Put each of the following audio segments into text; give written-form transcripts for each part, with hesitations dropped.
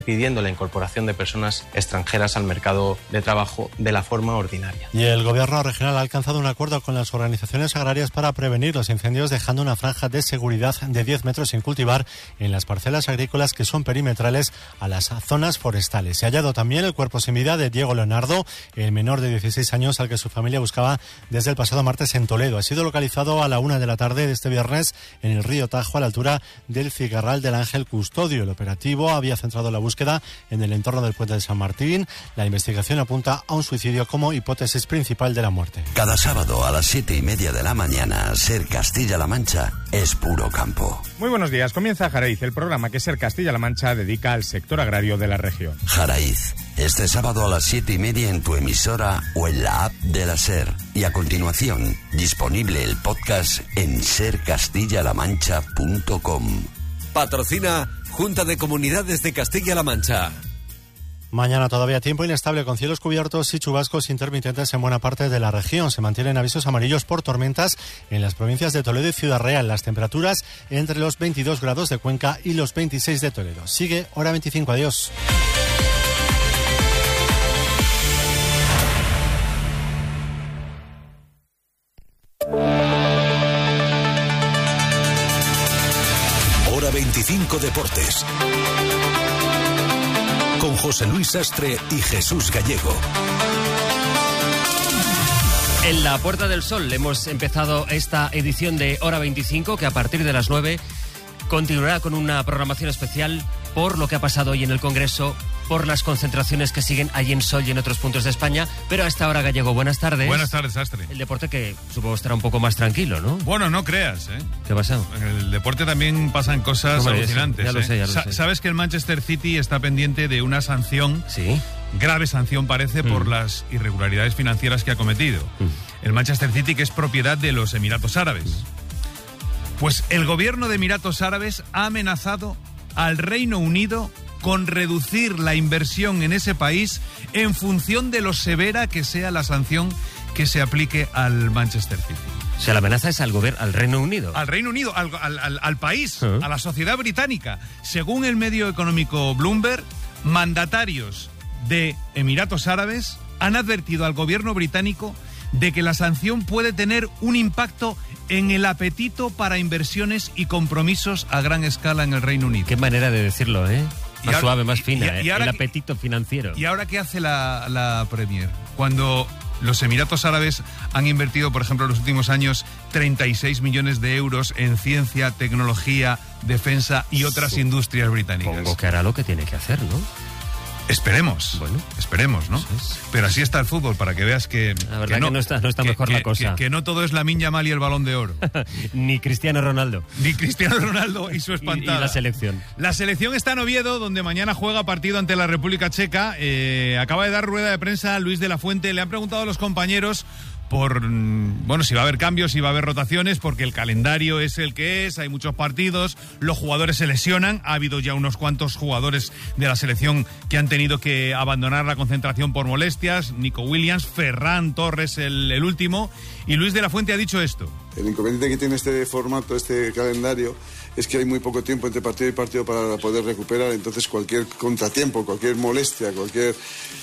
pidiendo la incorporación de personas extranjeras al mercado de trabajo de la forma ordinaria. Y el Gobierno regional ha alcanzado un acuerdo con las organizaciones agrarias para prevenir los incendios, dejando una franja de seguridad de 10 metros sin cultivar en las parcelas agrícolas que son perimetrales a las zonas forestales. Se ha hallado también el cuerpo sin vida de Diego Leonardo, el menor de 16 años al que su familia buscaba desde el pasado martes en Toledo. Ha sido localizado a la 1 de la tarde de este viernes en el río Tajo, a la altura del Cigarral del Ángel Custodio. El operativo había centrado la búsqueda en el entorno del puente de San Martín. La investigación apunta a un suicidio como hipótesis principal de la muerte. Cada sábado a las 7:30 de la mañana, Ser Castilla-La Mancha es puro campo. Muy buenos días, comienza Jaraiz, el programa que Ser Castilla-La Mancha dedica al sector agrario de la región. Jaraiz, este sábado a las 7:30 en tu emisora o en la app de la Ser. Y a continuación, disponible el podcast en sercastillalamancha.com. Patrocina Junta de Comunidades de Castilla-La Mancha. Mañana todavía tiempo inestable con cielos cubiertos y chubascos intermitentes en buena parte de la región. Se mantienen avisos amarillos por tormentas en las provincias de Toledo y Ciudad Real. Las temperaturas entre los 22 grados de Cuenca y los 26 de Toledo. Sigue Hora 25. Adiós. Hora 25 Deportes. Con José Luis Sastre y Jesús Gallego. En la Puerta del Sol hemos empezado esta edición de Hora 25, que a partir de las 9 continuará con una programación especial por lo que ha pasado hoy en el Congreso, por las concentraciones que siguen allí en Sol y en otros puntos de España. Pero a esta hora, Gallego, buenas tardes. Buenas tardes, Sastre. El deporte que supongo estará un poco más tranquilo, ¿no? Bueno, no creas, ¿eh? ¿Qué ha pasado? En el deporte también pasan cosas alucinantes. Ya lo sé. ¿Sabes que el Manchester City está pendiente de una sanción? Sí. Grave sanción parece por las irregularidades financieras que ha cometido. El Manchester City, que es propiedad de los Emiratos Árabes. Pues el gobierno de Emiratos Árabes ha amenazado al Reino Unido con reducir la inversión en ese país en función de lo severa que sea la sanción que se aplique al Manchester City. O sea, la amenaza es al Reino Unido. Al Reino Unido, al país, a la sociedad británica. Según el medio económico Bloomberg, mandatarios de Emiratos Árabes han advertido al gobierno británico de que la sanción puede tener un impacto en el apetito para inversiones y compromisos a gran escala en el Reino Unido. Qué manera de decirlo, ¿eh? Más suave, más fina, y ahora el apetito financiero. ¿Y ahora qué hace la Premier? Cuando los Emiratos Árabes han invertido, por ejemplo, en los últimos años 36 millones de euros en ciencia, tecnología, defensa y otras industrias británicas. Supongo que hará lo que tiene que hacer, ¿no? Esperemos. Bueno, esperemos, ¿no? Pero así está el fútbol, para que veas que... La verdad que no está mejor la cosa. Que no todo es Lamine Yamal y el Balón de Oro. Ni Cristiano Ronaldo. Ni Cristiano Ronaldo y su espantada. Y la selección. La selección está en Oviedo, donde mañana juega partido ante la República Checa. Acaba de dar rueda de prensa Luis de la Fuente. Le han preguntado a los compañeros por, bueno, si va a haber cambios, si va a haber rotaciones, porque el calendario es el que es, hay muchos partidos, los jugadores se lesionan, ha habido ya unos cuantos jugadores de la selección que han tenido que abandonar la concentración por molestias, Nico Williams, Ferran Torres el último, y Luis de la Fuente ha dicho esto. El inconveniente que tiene este formato, este calendario, es que hay muy poco tiempo entre partido y partido para poder recuperar, entonces cualquier contratiempo, cualquier molestia, cualquier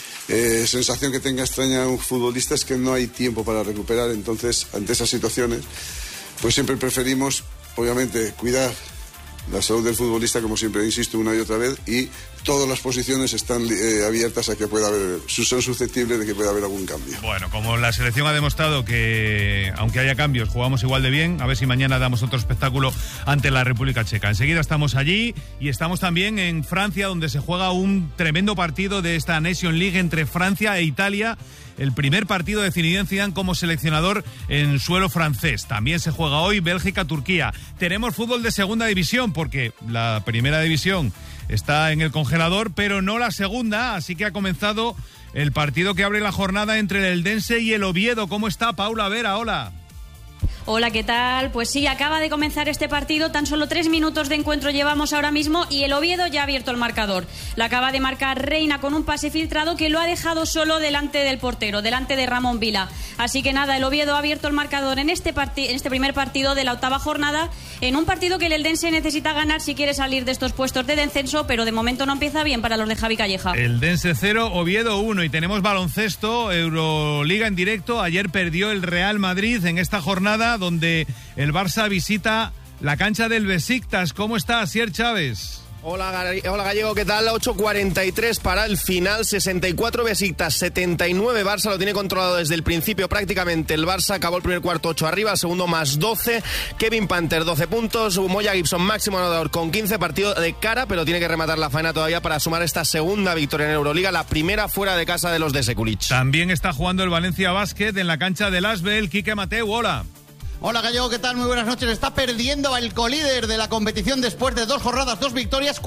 sensación que tenga extraña un futbolista es que no hay tiempo para recuperar. Entonces, ante esas situaciones, pues siempre preferimos, obviamente, cuidar la salud del futbolista, como siempre insisto una y otra vez, y todas las posiciones están abiertas a que pueda haber, son susceptibles de que pueda haber algún cambio. Bueno, como la selección ha demostrado que, aunque haya cambios, jugamos igual de bien, a ver si mañana damos otro espectáculo ante la República Checa. Enseguida estamos allí y estamos también en Francia, donde se juega un tremendo partido de esta Nation League entre Francia e Italia. El primer partido de Zinedine Zidane como seleccionador en suelo francés. También se juega hoy Bélgica-Turquía. Tenemos fútbol de segunda división porque la primera división está en el congelador, pero no la segunda, así que ha comenzado el partido que abre la jornada entre el Eldense y el Oviedo. ¿Cómo está Paula Vera? Hola. Hola, ¿qué tal? Pues sí, acaba de comenzar este partido, tan solo 3 minutos de encuentro llevamos ahora mismo y el Oviedo ya ha abierto el marcador. La acaba de marcar Reina con un pase filtrado que lo ha dejado solo delante del portero, delante de Ramón Vila. Así que nada, el Oviedo ha abierto el marcador en este primer partido de la 8ª jornada, en un partido que el Eldense necesita ganar si quiere salir de estos puestos de descenso, pero de momento no empieza bien para los de Javi Calleja. Eldense 0, Oviedo 1 y tenemos baloncesto, Euroliga en directo. Ayer perdió el Real Madrid en esta jornada donde el Barça visita la cancha del Besiktas. ¿Cómo está Asier Chávez? Hola Gallego, ¿qué tal? 8:43 para el final, 64 Besiktas, 79 Barça, lo tiene controlado desde el principio prácticamente. El Barça acabó el primer cuarto 8 arriba, el segundo más 12, Kevin Panther 12 puntos, Moya Gibson máximo anotador con 15, partido de cara, pero tiene que rematar la faena todavía para sumar esta segunda victoria en Euroliga, la primera fuera de casa de los de Sekulic. También está jugando el Valencia Basket en la cancha del Asbel. Quique Mateu, hola. Hola Gallego, ¿qué tal? Muy buenas noches. Está perdiendo el colíder de la competición después de 2 jornadas, 2 victorias,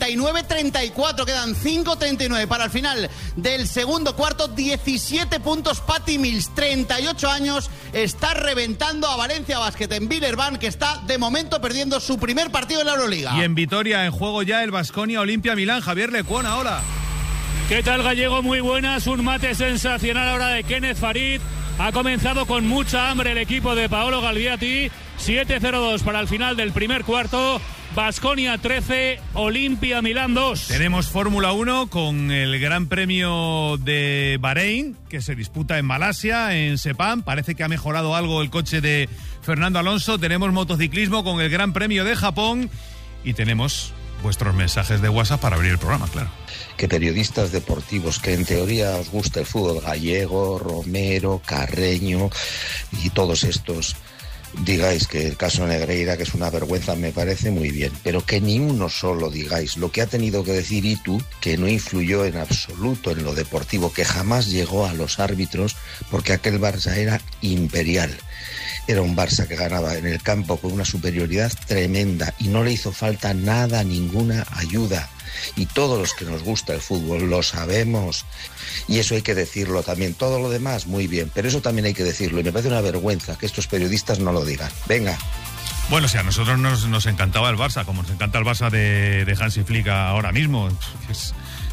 49-34. Quedan 5:39 para el final del segundo cuarto. 17 puntos. Patty Mills, 38 años, está reventando a Valencia Basket en Villeurbanne, que está de momento perdiendo su primer partido en la Euroliga. Y en Vitoria, en juego ya el Baskonia Olimpia Milán. Javier Lecuona, hola. ¿Qué tal, Gallego? Muy buenas. Un mate sensacional ahora de Kenneth Farid. Ha comenzado con mucha hambre el equipo de Paolo Galviati. 7-0-2 para el final del primer cuarto. Baskonia 13, Olimpia Milán 2. Tenemos Fórmula 1 con el Gran Premio de Bahrein, que se disputa en Malasia, en Sepang. Parece que ha mejorado algo el coche de Fernando Alonso. Tenemos motociclismo con el Gran Premio de Japón. Y tenemos vuestros mensajes de WhatsApp para abrir el programa, claro. Que periodistas deportivos que en teoría os gusta el fútbol, Gallego, Romero, Carreño y todos estos, digáis que el caso Negreira, que es una vergüenza, me parece muy bien, pero que ni uno solo digáis lo que ha tenido que decir Itu, que no influyó en absoluto en lo deportivo, que jamás llegó a los árbitros, porque aquel Barça era imperial. Era un Barça que ganaba en el campo con una superioridad tremenda y no le hizo falta nada, ninguna ayuda. Y todos los que nos gusta el fútbol lo sabemos. Y eso hay que decirlo también. Todo lo demás, muy bien. Pero eso también hay que decirlo. Y me parece una vergüenza que estos periodistas no lo digan. Venga. Bueno, sí, a nosotros nos encantaba el Barça, como nos encanta el Barça de Hansi Flick ahora mismo. Es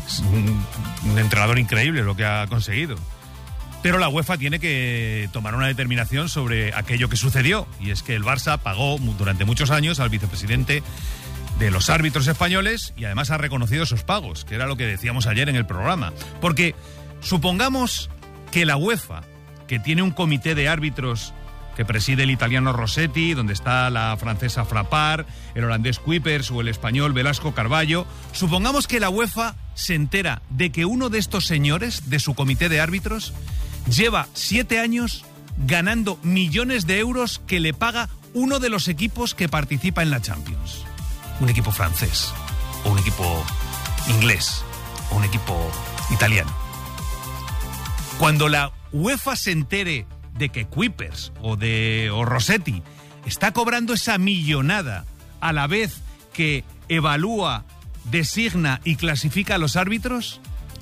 un entrenador increíble lo que ha conseguido. Pero la UEFA tiene que tomar una determinación sobre aquello que sucedió. Y es que el Barça pagó durante muchos años al vicepresidente de los árbitros españoles y además ha reconocido esos pagos, que era lo que decíamos ayer en el programa. Porque supongamos que la UEFA, que tiene un comité de árbitros que preside el italiano Rossetti, donde está la francesa Frappart, el holandés Kuipers o el español Velasco Carballo, supongamos que la UEFA se entera de que uno de estos señores de su comité de árbitros lleva 7 años ganando millones de euros que le paga uno de los equipos que participa en la Champions. Un equipo francés, o un equipo inglés, o un equipo italiano. Cuando la UEFA se entere de que Kuipers o Rossetti está cobrando esa millonada a la vez que evalúa, designa y clasifica a los árbitros,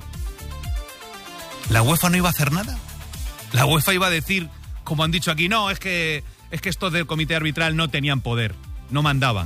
¿la UEFA no iba a hacer nada? La UEFA iba a decir, como han dicho aquí, no, es que estos del comité arbitral no tenían poder, no mandaban.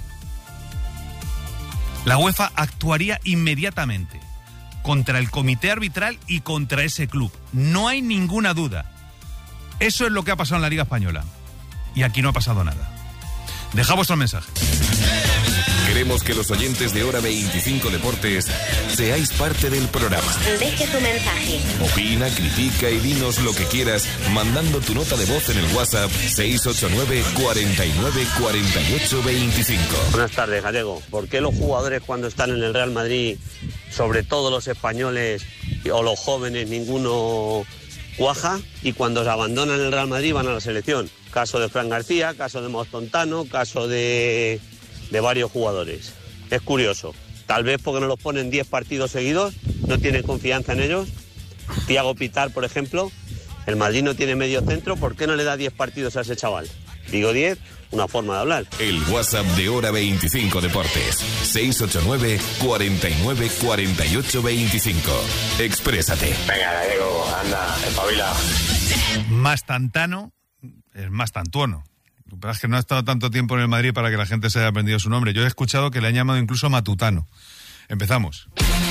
La UEFA actuaría inmediatamente contra el comité arbitral y contra ese club. No hay ninguna duda. Eso es lo que ha pasado en la Liga Española. Y aquí no ha pasado nada. Deja vuestro mensaje. Queremos que los oyentes de Hora 25 Deportes seáis parte del programa. Deje tu mensaje. Opina, critica y dinos lo que quieras mandando tu nota de voz en el WhatsApp 689 49 48 25. Buenas tardes, Gallego. ¿Por qué los jugadores cuando están en el Real Madrid, sobre todo los españoles o los jóvenes, ninguno cuaja, y cuando se abandonan el Real Madrid van a la selección? Caso de Fran García, caso de Mostontano, caso de varios jugadores. Es curioso. Tal vez porque no los ponen 10 partidos seguidos, no tienen confianza en ellos. Thiago Pitar, por ejemplo, el Madrid no tiene medio centro, ¿por qué no le da 10 partidos a ese chaval? Digo 10, una forma de hablar. El WhatsApp de Hora 25 Deportes, 689 49 48 25. Exprésate. Venga, Gallego, anda, espabila. Más tantano es más tantuono. Lo que pasa es que no ha estado tanto tiempo en el Madrid para que la gente se haya aprendido su nombre. Yo he escuchado que le han llamado incluso Matutano. Empezamos.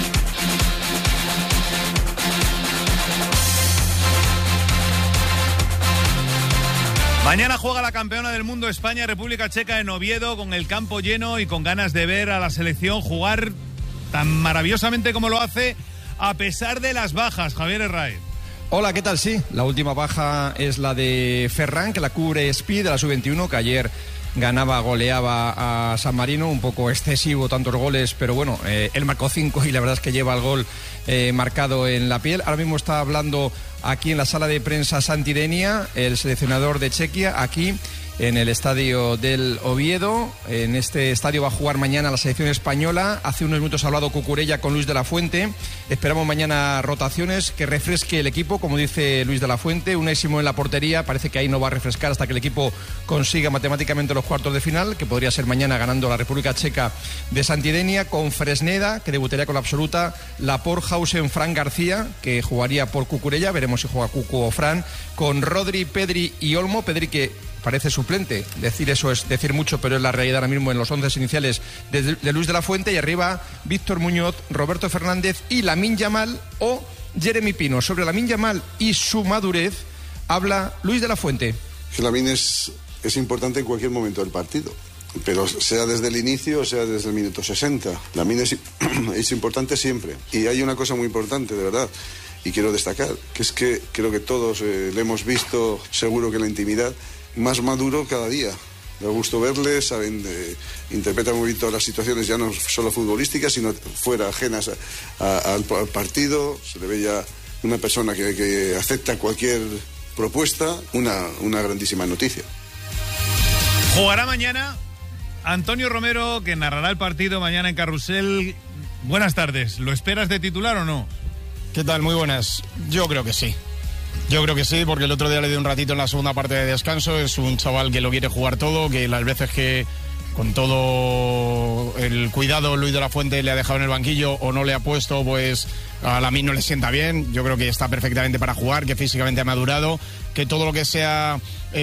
Mañana juega la campeona del mundo España, República Checa, en Oviedo, con el campo lleno y con ganas de ver a la selección jugar tan maravillosamente como lo hace, a pesar de las bajas. Javier Herráez. Hola, ¿qué tal? Sí, la última baja es la de Ferran, que la cubre Speed de la Sub-21, que ayer goleaba a San Marino, un poco excesivo tantos goles, pero bueno, él marcó 5 y la verdad es que lleva el gol marcado en la piel. Ahora mismo está hablando aquí en la sala de prensa Santi Denia, el seleccionador de Chequia, aquí en el estadio del Oviedo. En este estadio va a jugar mañana la selección española. Hace unos minutos ha hablado Cucurella con Luis de la Fuente. Esperamos mañana rotaciones, que refresque el equipo, como dice Luis de la Fuente. Unésimo en la portería, parece que ahí no va a refrescar hasta que el equipo consiga matemáticamente los cuartos de final, que podría ser mañana ganando la República Checa de Santidenia, con Fresneda, que debutaría con la absoluta, Laporthausen, Fran García, que jugaría por Cucurella, veremos si juega Cucu o Fran, con Rodri, Pedri y Olmo. Pedri, que parece suplente, decir eso es decir mucho, pero es la realidad ahora mismo en los 11 iniciales de Luis de la Fuente. Y arriba Víctor Muñoz, Roberto Fernández y Lamine Yamal o Jeremy Pino. Sobre Lamine Yamal y su madurez habla Luis de la Fuente. Lamine es importante en cualquier momento del partido, pero sea desde el inicio o sea desde el minuto 60. Lamine es importante siempre. Y hay una cosa muy importante, de verdad, y quiero destacar, que es que creo que todos le hemos visto, seguro que en la intimidad, más maduro cada día. Me gusto verle, saben, interpretan muy bien todas las situaciones, ya no solo futbolísticas, sino fuera, ajenas al partido. Se le ve ya una persona que acepta cualquier propuesta, una grandísima noticia. Jugará mañana Antonio Romero, que narrará el partido mañana en Carrusel. Buenas tardes, ¿lo esperas de titular o no? ¿Qué tal? Muy buenas. Yo creo que sí. Yo creo que sí, porque el otro día le di un ratito en la segunda parte de descanso. Es un chaval que lo quiere jugar todo, que las veces que con todo el cuidado Luis de la Fuente le ha dejado en el banquillo o no le ha puesto, pues a Lamine no le sienta bien. Yo creo que está perfectamente para jugar, que físicamente ha madurado, que todo lo que sea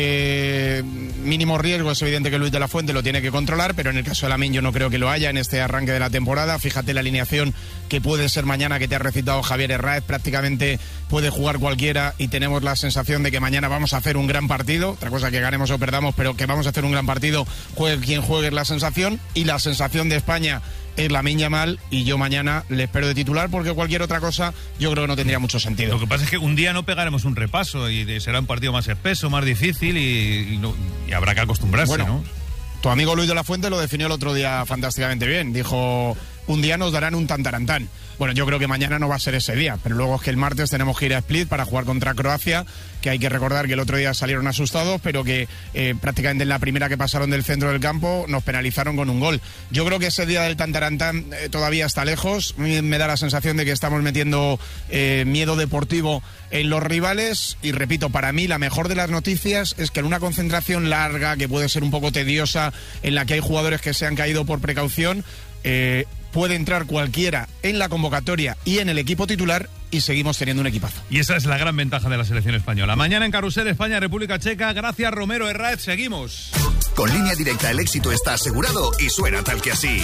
mínimo riesgo es evidente que Luis de la Fuente lo tiene que controlar, pero en el caso de Lamine yo no creo que lo haya en este arranque de la temporada. Fíjate la alineación que puede ser mañana, que te ha recitado Javier Herráez, prácticamente puede jugar cualquiera y tenemos la sensación de que mañana vamos a hacer un gran partido. Otra cosa que ganemos o perdamos, pero que vamos a hacer un gran partido, juegue quien juegue, es la sensación. Y la sensación de España es Lamine Yamal, y yo mañana le espero de titular, porque cualquier otra cosa yo creo que no tendría mucho sentido. Lo que pasa es que un día no pegaremos un repaso y será un partido más espeso, más difícil y habrá que acostumbrarse, bueno, ¿no? Tu amigo Luis de la Fuente lo definió el otro día fantásticamente bien. Dijo, un día nos darán un tantarantán. Bueno, yo creo que mañana no va a ser ese día, pero luego es que el martes tenemos que ir a Split para jugar contra Croacia, que hay que recordar que el otro día salieron asustados, pero que prácticamente en la primera que pasaron del centro del campo nos penalizaron con un gol. Yo creo que ese día del tantarantán todavía está lejos. Me da la sensación de que estamos metiendo miedo deportivo en los rivales, y repito, para mí la mejor de las noticias es que en una concentración larga, que puede ser un poco tediosa, en la que hay jugadores que se han caído por precaución, puede entrar cualquiera en la convocatoria y en el equipo titular, y seguimos teniendo un equipazo. Y esa es la gran ventaja de la selección española. Mañana en Carrusel, España, República Checa. Gracias, Romero Herráez. Seguimos. Con Línea Directa el éxito está asegurado y suena tal que así.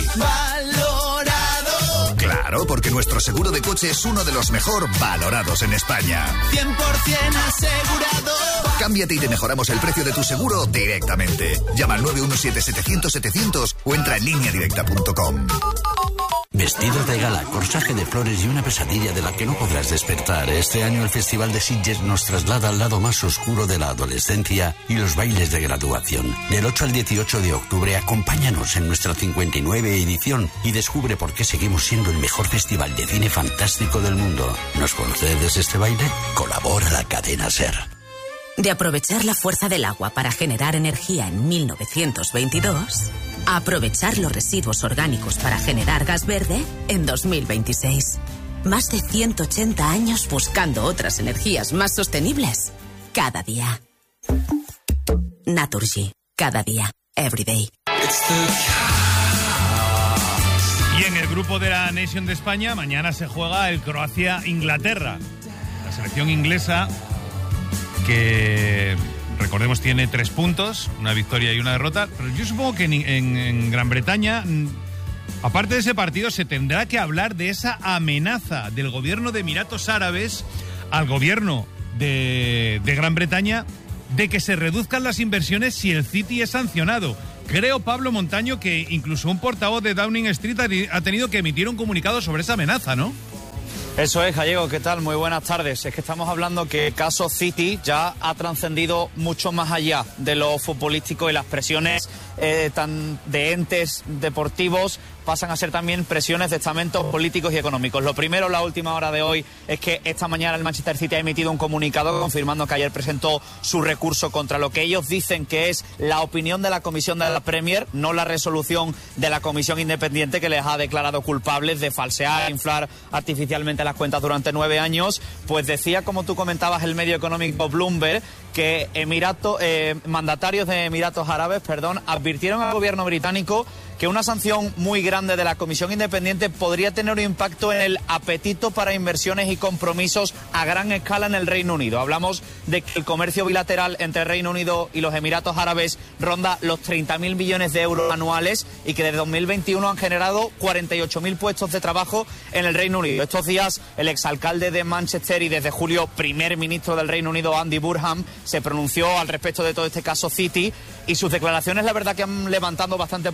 Valorado. Claro, porque nuestro seguro de coche es uno de los mejor valorados en España. 100% asegurado. Cámbiate y te mejoramos el precio de tu seguro directamente. Llama al 917-700-700 o entra en lineadirecta.com. Vestidos de gala, corsaje de flores y una pesadilla de la que no podrás despertar. Este año el Festival de Sitges nos traslada al lado más oscuro de la adolescencia y los bailes de graduación. Del 8 al 18 de octubre, acompáñanos en nuestra 59 edición y descubre por qué seguimos siendo el mejor festival de cine fantástico del mundo. ¿Nos concedes este baile? Colabora la cadena SER. De aprovechar la fuerza del agua para generar energía en 1922... a aprovechar los residuos orgánicos para generar gas verde en 2026. Más de 180 años buscando otras energías más sostenibles cada día. Naturgy, cada día, every day. Y en el grupo de la Nation de España, mañana se juega el Croacia-Inglaterra. La selección inglesa que recordemos, tiene 3 puntos, una victoria y una derrota, pero yo supongo que en Gran Bretaña, aparte de ese partido, se tendrá que hablar de esa amenaza del gobierno de Emiratos Árabes al gobierno de Gran Bretaña de que se reduzcan las inversiones si el City es sancionado. Creo, Pablo Montaño, que incluso un portavoz de Downing Street ha tenido que emitir un comunicado sobre esa amenaza, ¿no? Eso es, Gallego, ¿qué tal? Muy buenas tardes. Es que estamos hablando que el caso City ya ha trascendido mucho más allá de lo futbolístico y las presiones tan de entes deportivos pasan a ser también presiones de estamentos políticos y económicos. Lo primero, la última hora de hoy, es que esta mañana el Manchester City ha emitido un comunicado confirmando que ayer presentó su recurso contra lo que ellos dicen que es la opinión de la Comisión de la Premier, no la resolución de la Comisión Independiente que les ha declarado culpables de falsear, inflar artificialmente las cuentas durante 9 años. Pues decía, como tú comentabas, el medio económico Bloomberg, que mandatarios de Emiratos Árabes, advirtieron al gobierno británico que una sanción muy grande de la Comisión Independiente podría tener un impacto en el apetito para inversiones y compromisos a gran escala en el Reino Unido. Hablamos de que el comercio bilateral entre el Reino Unido y los Emiratos Árabes ronda los 30.000 millones de euros anuales y que desde 2021 han generado 48.000 puestos de trabajo en el Reino Unido. Estos días, el exalcalde de Manchester y desde julio primer ministro del Reino Unido, Andy Burnham, se pronunció al respecto de todo este caso City y sus declaraciones, la verdad, que han levantado bastante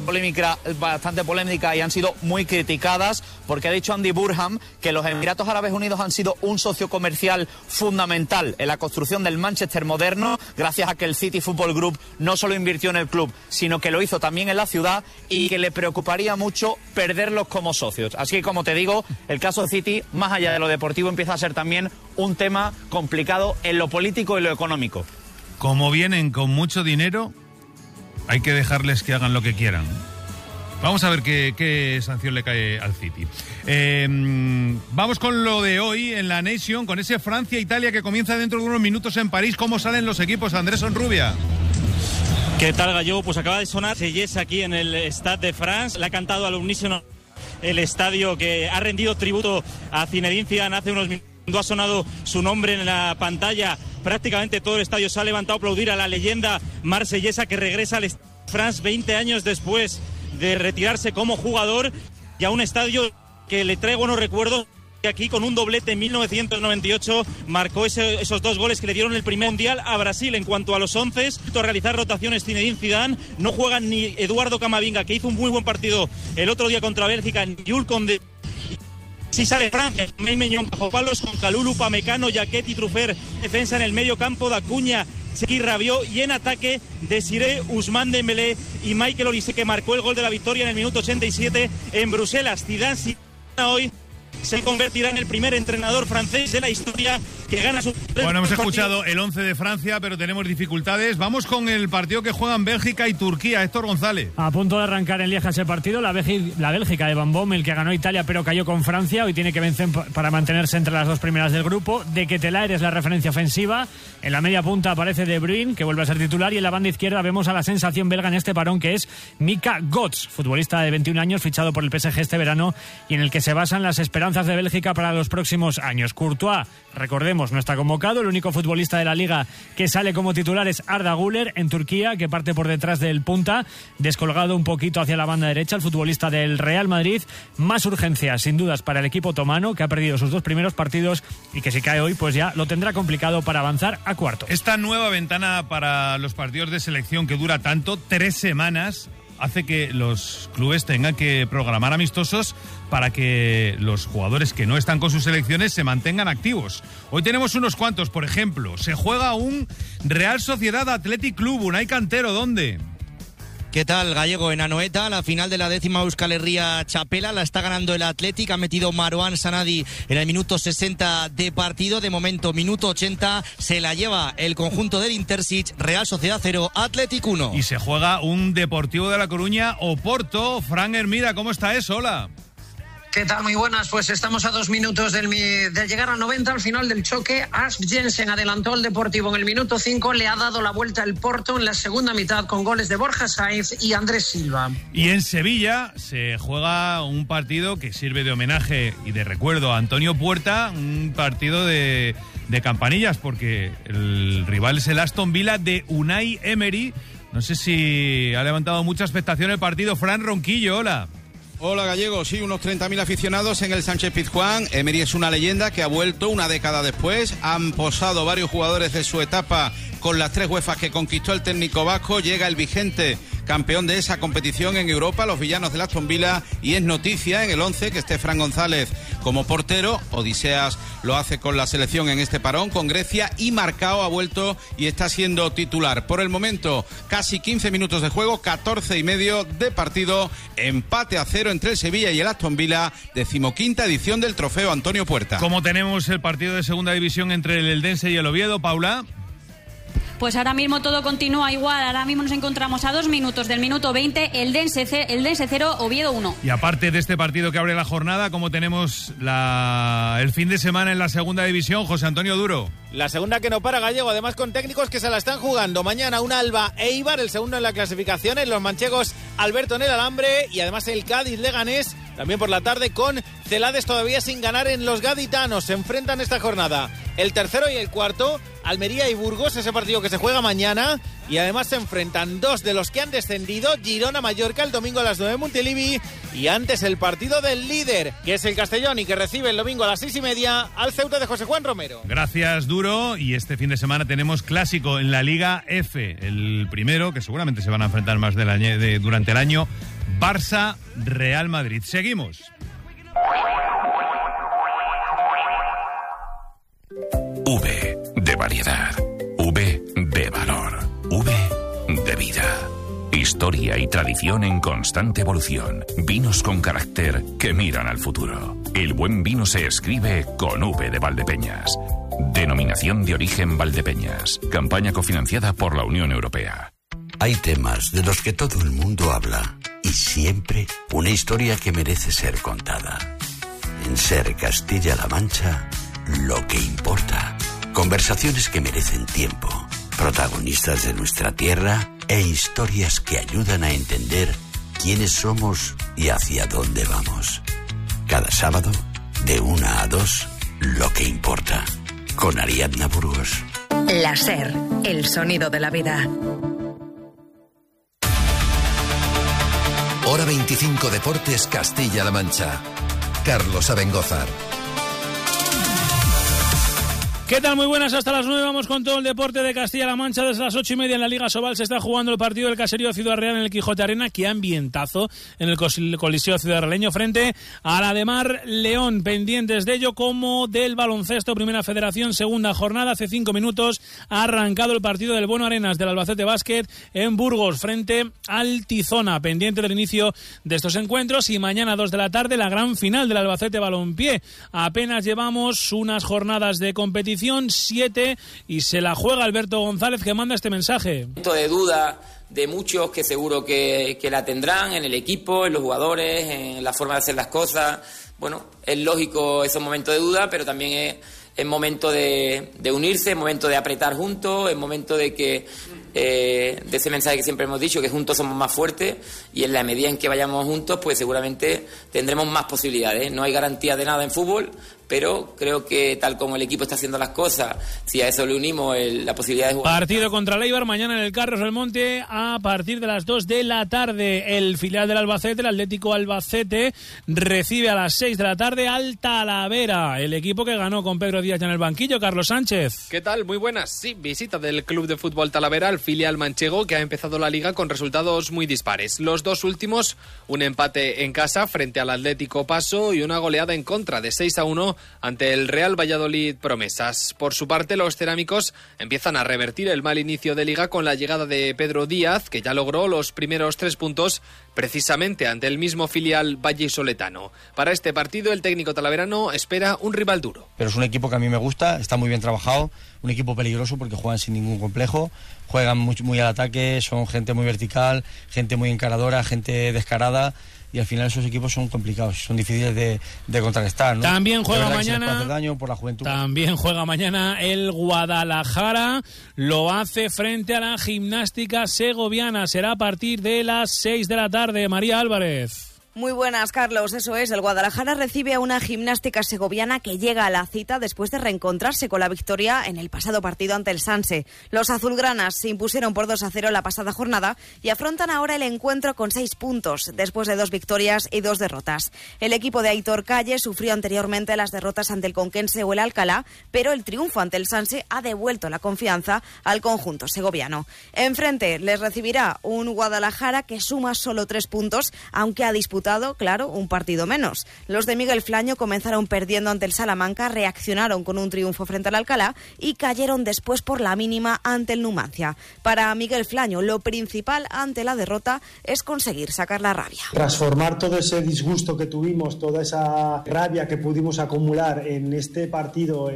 polémica y han sido muy criticadas, porque ha dicho Andy Burnham que los Emiratos Árabes Unidos han sido un socio comercial fundamental en la construcción del Manchester moderno, gracias a que el City Football Group no solo invirtió en el club, sino que lo hizo también en la ciudad, y que le preocuparía mucho perderlos como socios. Así que, como te digo, el caso City, más allá de lo deportivo, empieza a ser también un tema complicado en lo político y lo económico. Como vienen con mucho dinero, hay que dejarles que hagan lo que quieran. Vamos a ver qué sanción le cae al City. Vamos con lo de hoy en la Nation, con ese Francia-Italia que comienza dentro de unos minutos en París. ¿Cómo salen los equipos? Andrés Sonrubia. ¿Qué tal, Gallego? Pues acaba de sonar Seyes aquí en el Stade de France. Le ha cantado al unísono el estadio, que ha rendido tributo a Zinedine Zidane hace unos minutos. Ha sonado su nombre en la pantalla. Prácticamente todo el estadio se ha levantado a aplaudir a la leyenda marsellesa que regresa al Stade de France 20 años después de retirarse como jugador, y a un estadio que le trae buenos recuerdos. Aquí, con un doblete en 1998, marcó esos 2 goles que le dieron el primer mundial a Brasil. En cuanto a los 11, a realizar rotaciones Zinedine Zidane, no juegan ni Eduardo Camavinga, que hizo un muy buen partido el otro día contra Bélgica, ni Jules Koundé. Si sale Francia, Meñón bajo palos con Kalulu, Pamecano, Jaquet y Trufer. Defensa en el medio campo, Dacuña, Sergi Rabiot, y en ataque Desiré, Ousmane Dembélé y Michael Olise, que marcó el gol de la victoria en el minuto 87 en Bruselas. Zidane hoy se convertirá en el primer entrenador francés de la historia que gana su... Bueno, hemos escuchado el 11 de Francia, pero tenemos dificultades. Vamos con el partido que juegan Bélgica y Turquía. Héctor González. A punto de arrancar en Lieja ese partido, la Bélgica de Van Bommel, que ganó Italia pero cayó con Francia. Hoy tiene que vencer para mantenerse entre las 2 primeras del grupo. De Ketelaere es la referencia ofensiva. En la media punta aparece De Bruyne, que vuelve a ser titular, y en la banda izquierda vemos a la sensación belga en este parón, que es Mika Götze, futbolista de 21 años, fichado por el PSG este verano, y en el que se basan las esperanzas de Bélgica para los próximos años. Courtois, recordemos, no está convocado. El único futbolista de la liga que sale como titular es Arda Güler en Turquía, que parte por detrás del punta, descolgado un poquito hacia la banda derecha, el futbolista del Real Madrid. Más urgencia, sin dudas, para el equipo otomano, que ha perdido sus 2 primeros partidos y que si cae hoy, pues ya lo tendrá complicado para avanzar a cuartos. Esta nueva ventana para los partidos de selección, que dura tanto, 3 semanas, hace que los clubes tengan que programar amistosos para que los jugadores que no están con sus selecciones se mantengan activos. Hoy tenemos unos cuantos. Por ejemplo, se juega un Real Sociedad Athletic Club, Unai Cantero. ¿Dónde? ¿Qué tal, Gallego? En Anoeta, la final de la 10ª Euskal Herria Txapela la está ganando el Athletic. Ha metido Marouane Sanadi en el minuto 60 de partido. De momento, minuto 80, se la lleva el conjunto del Intersic. Real Sociedad 0, Athletic 1. Y se juega un Deportivo de La Coruña Oporto. Fran Hermida, ¿cómo está eso? Hola. ¿Qué tal? Muy buenas. Pues estamos a 2 minutos de llegar al 90, al final del choque. Ask Jensen adelantó al Deportivo en el minuto 5, le ha dado la vuelta al Porto en la segunda mitad con goles de Borja Sainz y Andrés Silva. Y en Sevilla se juega un partido que sirve de homenaje y de recuerdo a Antonio Puerta, un partido de campanillas, porque el rival es el Aston Villa de Unai Emery. No sé si ha levantado mucha expectación el partido. Fran Ronquillo, hola. Hola Gallego, sí, unos 30.000 aficionados en el Sánchez Pizjuán. Emery es una leyenda que ha vuelto una década después. Han posado varios jugadores de su etapa con las 3 UEFAs que conquistó el técnico vasco. Llega el vigente campeón de esa competición en Europa, los villanos del Aston Villa, y es noticia en el 11 que esté Fran González como portero. Odiseas lo hace con la selección en este parón con Grecia, y Marcao ha vuelto y está siendo titular. Por el momento, casi 15 minutos de juego, 14 y medio de partido, empate a 0 entre el Sevilla y el Aston Villa, 15ª edición del trofeo Antonio Puerta. ¿Cómo tenemos el partido de segunda división entre el Eldense y el Oviedo, Paula? Pues ahora mismo todo continúa igual. Ahora mismo nos encontramos a 2 minutos del minuto 20, Eldense 0, Oviedo 1. Y aparte de este partido que abre la jornada, ¿cómo tenemos el fin de semana en la segunda división, José Antonio Duro? La segunda que no para, Gallego, además con técnicos que se la están jugando. Mañana un Alba Eibar, el segundo en la clasificación, en los manchegos Alberto en el Alambre, y además el Cádiz Leganés, también por la tarde, con Celades todavía sin ganar en los gaditanos. Se enfrentan esta jornada el tercero y el cuarto, Almería y Burgos, ese partido que se juega mañana, y además se enfrentan 2 de los que han descendido, Girona-Mallorca el domingo a las 9 en Montilivi, y antes el partido del líder, que es el Castellón, y que recibe el domingo a las 6:30 al Ceuta de José Juan Romero. Gracias, Duro. Y este fin de semana tenemos clásico en la Liga F, el primero, que seguramente se van a enfrentar más durante el año, Barça-Real Madrid. Seguimos. V de variedad, V de valor, V de vida. Historia y tradición en constante evolución. Vinos con carácter que miran al futuro. El buen vino se escribe con V de Valdepeñas. Denominación de origen Valdepeñas. Campaña cofinanciada por la Unión Europea. Hay temas de los que todo el mundo habla y siempre una historia que merece ser contada. En Ser Castilla-La Mancha, lo que importa. Conversaciones que merecen tiempo, protagonistas de nuestra tierra e historias que ayudan a entender quiénes somos y hacia dónde vamos. Cada sábado, de 1 a 2, lo que importa. Con Ariadna Burgos. La Ser, el sonido de la vida. Hora 25 Deportes Castilla-La Mancha. Carlos Abengózar. ¿Qué tal? Muy buenas, hasta las 9 vamos con todo el deporte de Castilla-La Mancha. Desde las 8:30 en la Liga Sobal se está jugando el partido del Caserío Ciudad Real en el Quijote Arena. Qué ambientazo en el Coliseo Ciudadrealeño frente a la de Mar León. Pendientes de ello como del baloncesto, Primera Federación, segunda jornada. Hace 5 minutos ha arrancado el partido del Bueno Arenas del Albacete Básquet en Burgos frente al Tizona. Pendiente del inicio de estos encuentros, y mañana 2 de la tarde la gran final del Albacete Balompié. Apenas llevamos unas jornadas de competición, 7, y se la juega Alberto González, que manda este mensaje. De duda de muchos que seguro que la tendrán en el equipo, en los jugadores, en la forma de hacer las cosas. Bueno, es lógico esos momentos de duda, pero también es momento de unirse, es momento de apretar juntos, es momento de que de ese mensaje que siempre hemos dicho, que juntos somos más fuertes, y en la medida en que vayamos juntos, pues seguramente tendremos más posibilidades. No hay garantía de nada en fútbol, pero creo que tal como el equipo está haciendo las cosas, si a eso le unimos la posibilidad de jugar. Partido contra el Eibar mañana en el Carros del Monte a partir de las 2 de la tarde. El filial del Albacete, el Atlético Albacete, recibe a las 6 de la tarde al Talavera, el equipo que ganó con Pedro Díaz ya en el banquillo. Carlos Sánchez. ¿Qué tal? Muy buenas. Sí, visita del Club de Fútbol Talavera al filial manchego, que ha empezado la liga con resultados muy dispares. Los 2 últimos, un empate en casa frente al Atlético Paso y una goleada en contra de 6-1 ante el Real Valladolid Promesas. Por su parte, los cerámicos empiezan a revertir el mal inicio de liga con la llegada de Pedro Díaz, que ya logró los primeros 3 puntos precisamente ante el mismo filial vallisoletano. Para este partido, el técnico talaverano espera un rival duro. Pero es un equipo que a mí me gusta, está muy bien trabajado, un equipo peligroso porque juegan sin ningún complejo, juegan muy al ataque, son gente muy vertical, gente muy encaradora, gente descarada. y al final esos equipos son complicados, son difíciles de contrarrestar, ¿no? También juega mañana. Daño por la juventud. También juega mañana el Guadalajara. Lo hace frente a la Gimnástica Segoviana. Será a partir de las 6 de la tarde. María Álvarez. Muy buenas, Carlos. Eso es, el Guadalajara recibe a una Gimnástica Segoviana que llega a la cita después de reencontrarse con la victoria en el pasado partido ante el Sanse. Los azulgranas se impusieron por 2-0 la pasada jornada y afrontan ahora el encuentro con 6 puntos, después de 2 victorias y 2 derrotas. El equipo de Aitor Calle sufrió anteriormente las derrotas ante el Conquense o el Alcalá, pero el triunfo ante el Sanse ha devuelto la confianza al conjunto segoviano. Enfrente les recibirá un Guadalajara que suma solo 3 puntos, aunque ha disputado, claro, un partido menos. Los de Miguel Flaño comenzaron perdiendo ante el Salamanca, reaccionaron con un triunfo frente al Alcalá y cayeron después por la mínima ante el Numancia. Para Miguel Flaño, lo principal ante la derrota es conseguir sacar la rabia. Transformar todo ese disgusto que tuvimos, toda esa rabia que pudimos acumular en este partido,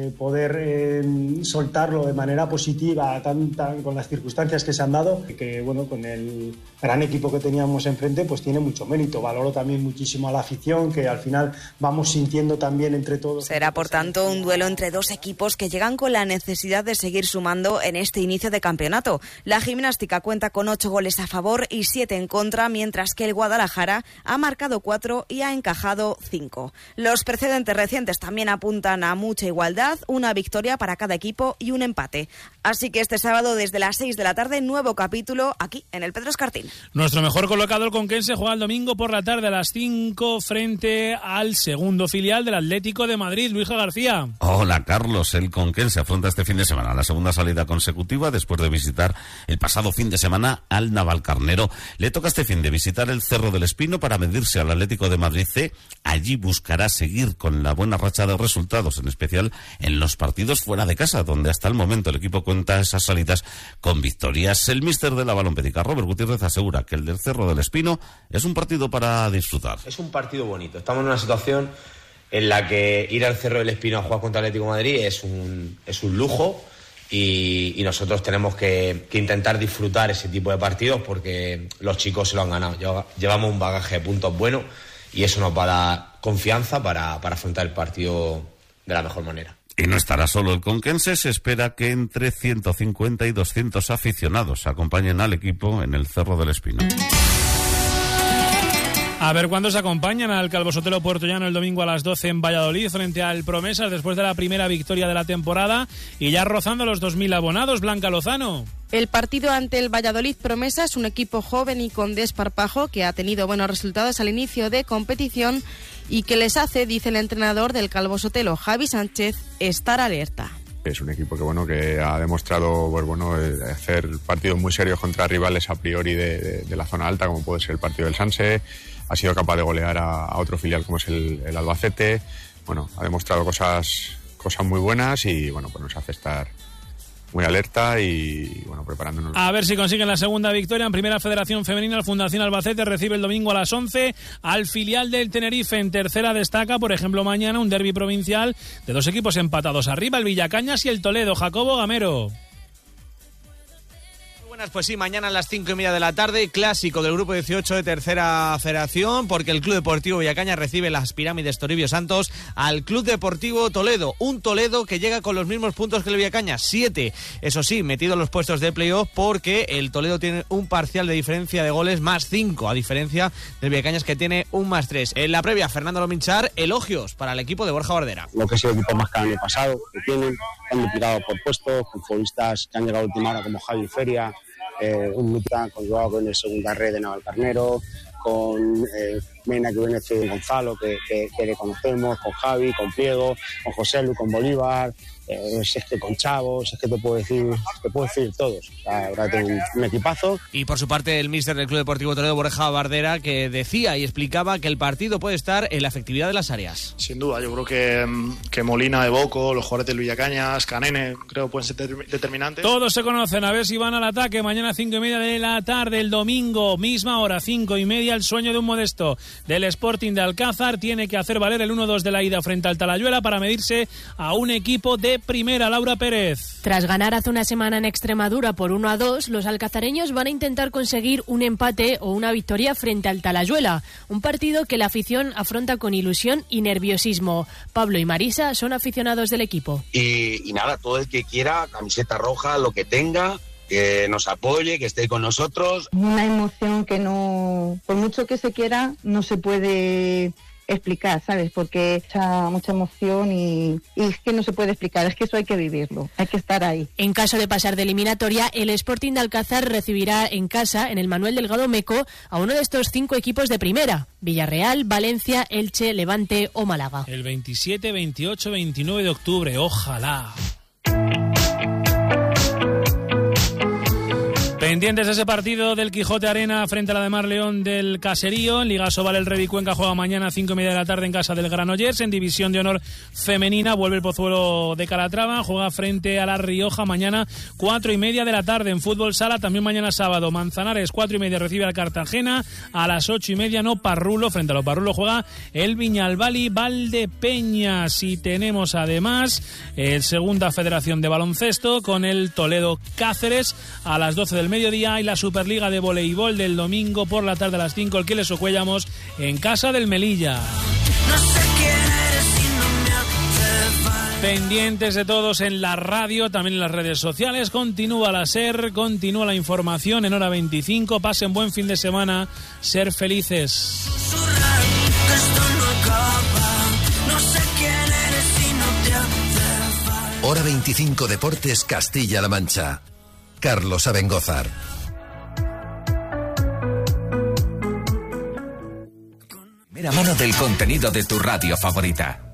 poder soltarlo de manera positiva con las circunstancias que se han dado, que bueno, con el gran equipo que teníamos enfrente, pues tiene mucho mérito. Valoro también muchísimo a la afición, que al final vamos sintiendo también entre todos. Será, por tanto, un duelo entre 2 equipos que llegan con la necesidad de seguir sumando en este inicio de campeonato. La Gimnástica cuenta con 8 goles a favor y 7 en contra, mientras que el Guadalajara ha marcado 4 y ha encajado 5. Los precedentes recientes también apuntan a mucha igualdad, una victoria para cada equipo y un empate. Así que este sábado, desde las 6 de la tarde, nuevo capítulo aquí en el Pedro Escartín. Nuestro mejor colocado, el Conquense, juega el domingo por la tarde a las 5 frente al segundo filial del Atlético de Madrid, Luisa García. Hola, Carlos. El Conquense afronta este fin de semana la segunda salida consecutiva después de visitar el pasado fin de semana al Navalcarnero. Le toca este fin de visitar el Cerro del Espino para medirse al Atlético de Madrid C. Allí buscará seguir con la buena racha de resultados, en especial en los partidos fuera de casa, donde hasta el momento el equipo cuenta esas salidas con victorias. El míster de la Balompédica, Robert Gutiérrez, asegura que el del Cerro del Espino es un partido para disfrutar. Es un partido bonito. Estamos en una situación en la que ir al Cerro del Espino a jugar contra el Atlético de Madrid es un lujo y nosotros tenemos que intentar disfrutar ese tipo de partidos porque los chicos se lo han ganado. Llevamos un bagaje de puntos bueno y eso nos va a dar confianza para afrontar el partido de la mejor manera. Y no estará solo el conquense, se espera que entre 150 y 200 aficionados acompañen al equipo en el Cerro del Espino. A ver cuándo se acompañan al Calvo Sotelo Puertollano el domingo a las 12 en Valladolid frente al Promesas después de la primera victoria de la temporada y ya rozando los 2.000 abonados. Blanca Lozano. El partido ante el Valladolid Promesa es un equipo joven y con desparpajo que ha tenido buenos resultados al inicio de competición y que les hace, dice el entrenador del Calvo Sotelo, Javi Sánchez, estar alerta. Es un equipo que ha demostrado hacer partidos muy serios contra rivales a priori de la zona alta, como puede ser el partido del Sanse. Ha sido capaz de golear a otro filial como es el Albacete. Ha demostrado cosas muy buenas y pues nos hace estar muy alerta y preparándonos. A ver si consiguen la segunda victoria en Primera Federación Femenina. La Fundación Albacete recibe el domingo a las 11 al filial del Tenerife. En tercera destaca, por ejemplo, mañana un derbi provincial de dos equipos empatados arriba, el Villacañas y el Toledo. Jacobo Gamero. Pues sí, mañana a las 5:30 de la tarde, clásico del grupo 18 de Tercera Federación, porque el Club Deportivo Villacañas recibe las Pirámides Toribio Santos al Club Deportivo Toledo, un Toledo que llega con los mismos puntos que el Villacañas, 7, eso sí, metido en los puestos de playoff porque el Toledo tiene un parcial de diferencia de goles más 5, a diferencia del Villacañas que tiene un más 3. En la previa, Fernando Lominchar, elogios para el equipo de Borja Bardera. Lo que es el equipo más que el año pasado, que tienen, han duplicado por puestos, con futbolistas que han llegado a última hora como Javi Feria, un Luta con Joao en el segunda red de Navalcarnero, con Mena que viene de Gonzalo que le conocemos, con Javi, con Pliego, con José Lu, con Bolívar, con Chavos, es que te puedo decir todos. La verdad, tengo un equipazo. Y por su parte el míster del Club Deportivo Toledo, Borja Bardera, que decía y explicaba que el partido puede estar en la efectividad de las áreas. Sin duda, yo creo que Molina de Boco, los jugadores del Villacañas, Canene, creo que pueden ser determinantes. Todos se conocen, a ver si van al ataque. Mañana 5:30 de la tarde, el domingo, misma hora, 5:30, el sueño de un modesto. del Sporting de Alcázar. Tiene que hacer valer el 1-2 de la ida frente al Talayuela para medirse a un equipo de primera. Laura Pérez. Tras ganar hace una semana en Extremadura por 1-2, los alcazareños van a intentar conseguir un empate o una victoria frente al Talayuela, un partido que la afición afronta con ilusión y nerviosismo. Pablo y Marisa son aficionados del equipo. Y nada, todo el que quiera, camiseta roja, lo que tenga, que nos apoye, que esté con nosotros. Una emoción que no, por mucho que se quiera, no se puede explicar, ¿sabes? Porque mucha emoción y es que no se puede explicar, es que eso hay que vivirlo, hay que estar ahí. En caso de pasar de eliminatoria, el Sporting de Alcázar recibirá en casa, en el Manuel Delgado Meco, a uno de estos 5 equipos de primera: Villarreal, Valencia, Elche, Levante o Málaga. El 27, 28, 29 de octubre, ojalá. Pendientes de ese partido del Quijote Arena frente a la de Mar León del Caserío. En Liga Sobal el Redi Cuenca juega mañana a 5:30 de la tarde en casa del Granollers. En División de Honor Femenina vuelve el Pozuelo de Calatrava, juega frente a la Rioja mañana 4:30 de la tarde. En Fútbol Sala también mañana sábado Manzanares 4:30 recibe al Cartagena. A las 8:30 no Parrulo, frente a los Parrulo juega el Viñalbali Valdepeñas. Y tenemos además el Segunda Federación de Baloncesto con el Toledo Cáceres a las 12 del mediodía, y la Superliga de Voleibol del domingo por la tarde a las 5, el Quiles Ocuellamos en casa del Melilla. No sé quién eres y no me hace falta. Pendientes de todos en la radio, también en las redes sociales. Continúa la SER, continúa la información en hora 25. Pasen buen fin de semana, ser felices. Hora 25 Deportes Castilla-La Mancha. Carlos Abengózar. Primera mano del contenido de tu radio favorita.